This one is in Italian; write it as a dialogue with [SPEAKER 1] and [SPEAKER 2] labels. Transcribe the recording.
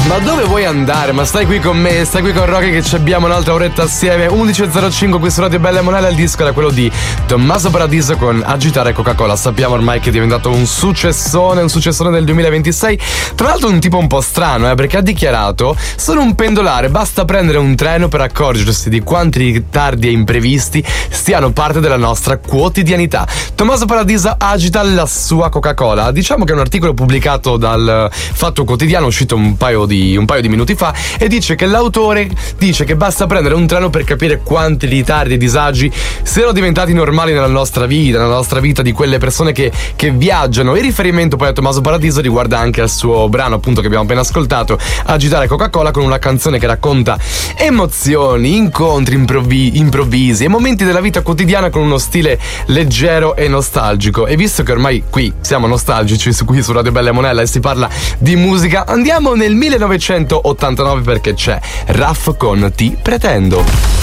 [SPEAKER 1] Ma dove vuoi andare? Ma stai qui con me, stai qui con Rocky che ci abbiamo un'altra oretta assieme. 11.05 qui su Radio Bella e Monella. Il disco era quello di Tommaso Paradiso con Agitare Coca-Cola. Sappiamo ormai che è diventato un successone del 2026. Tra l'altro un tipo un po' strano, perché ha dichiarato: sono un pendolare, basta prendere un treno per accorgersi di quanti ritardi e imprevisti stiano parte della nostra quotidianità. Tommaso Paradiso agita la sua Coca-Cola. Diciamo che è un articolo pubblicato dal Fatto Quotidiano, uscito un paio di minuti fa, e dice che l'autore dice che basta prendere un treno per capire quanti ritardi e disagi siano diventati normali nella nostra vita di quelle persone che viaggiano. Il riferimento poi a Tommaso Paradiso riguarda anche al suo brano, appunto, che abbiamo appena ascoltato, Agitare Coca-Cola, con una canzone che racconta emozioni, incontri improvvisi e momenti della vita quotidiana con uno stile leggero e nostalgico. E visto che ormai qui siamo nostalgici qui su Radio Bella e Monella e si parla di musica, andiamo nel 1989 perché c'è Raf con Ti pretendo.